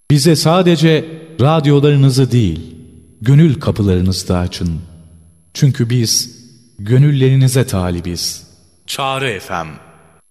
Bize sadece radyolarınızı değil, gönül kapılarınızı da açın. Çünkü biz gönüllerinize talibiz. Çağrı FM